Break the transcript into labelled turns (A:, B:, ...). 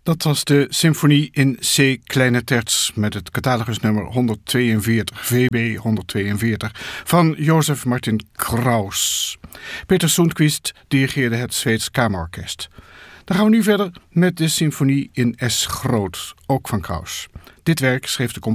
A: Dat was de symfonie in C kleine terts met het catalogusnummer 142, VB 142 van Jozef Martin Kraus. Peter Sundqvist dirigeerde het Zweeds Kamerorkest. Dan gaan we nu verder met de symfonie in S groot, ook van Kraus. Dit werk schreef de componist